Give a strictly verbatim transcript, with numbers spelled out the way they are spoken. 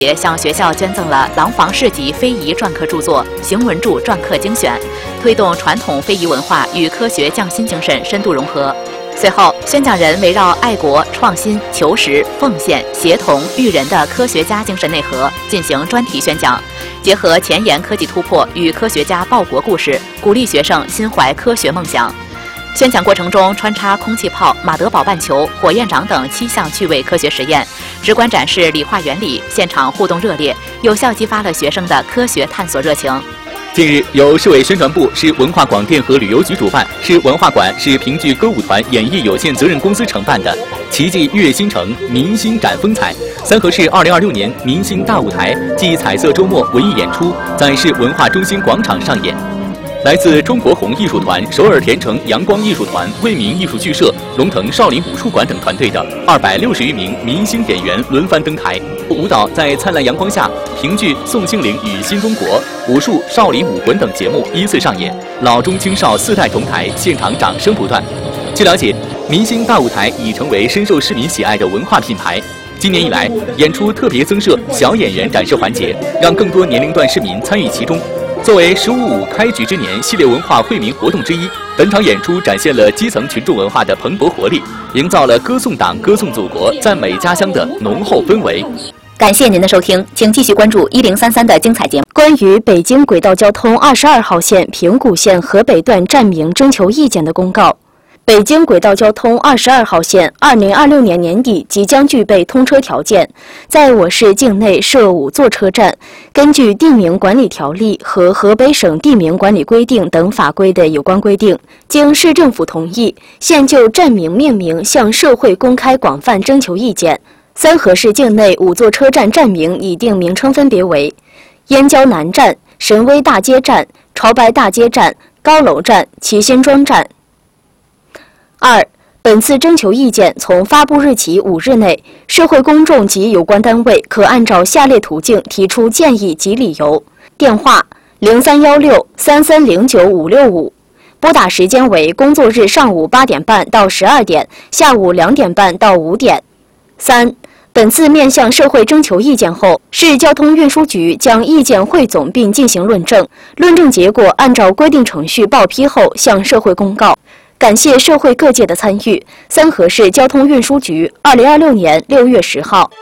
也向学校捐赠了廊坊市级非遗篆刻著作《邢文柱篆刻精选》，推动传统非遗文化与科学匠心精神深度融合。随后，宣讲人围绕爱国、创新、求实、奉献、协同、育人的科学家精神内核进行专题宣讲，结合前沿科技突破与科学家报国故事，鼓励学生心怀科学梦想。宣讲过程中穿插空气炮、马德堡半球、火焰掌等七项趣味科学实验，直观展示理化原理，现场互动热烈，有效激发了学生的科学探索热情。 近日，由市委宣传部、市文化广电和旅游局主办，市文化馆、市评剧歌舞团演艺有限责任公司承办的“奇迹跃新城，明星展风采”三河市二零二六年明星大舞台暨彩色周末文艺演出在市文化中心广场上演。来自中国红艺术团、首尔田城阳光艺术团、为民艺术剧社、龙腾少林武术馆等团队的二百六十余名明星演员轮番登台，舞蹈在灿烂阳光下，评剧《宋庆龄与新中国》、武术《少林武魂》等节目依次上演，老中青少四代同台，现场掌声不断。据了解，明星大舞台已成为深受市民喜爱的文化品牌。今年以来，演出特别增设小演员展示环节，让更多年龄段市民参与其中。作为“十五五”开局之年系列文化惠民活动之一，本场演出展现了基层群众文化的蓬勃活力，营造了歌颂党、歌颂祖国、赞美家乡的浓厚氛围。 感谢您的收听，请继续关注一零三三的精彩节目。 关于北京轨道交通二十二号线平谷线河北段站名征求意见的公告。北京轨道交通二十二号线二零二六年年底即将具备通车条件，在我市境内设五座车站，根据地名管理条例和河北省地名管理规定等法规的有关规定，经市政府同意，现就站名命名向社会公开广泛征求意见。三河市境内五座车站站名拟定名称分别为燕郊南站、神威大街站、潮白大街站、高楼站、齐辛庄站。二、本次征求意见从发布日起五日内，社会公众及有关单位可按照下列途径提出建议及理由：电话零三幺六三三零九五六五，拨打时间为工作日上午八点半到十二点，下午两点半到五点。三、本次面向社会征求意见后，市交通运输局将意见汇总并进行论证，论证结果按照规定程序报批后向社会公告。感谢社会各界的参与。三河市交通运输局，二零二六年六月十号。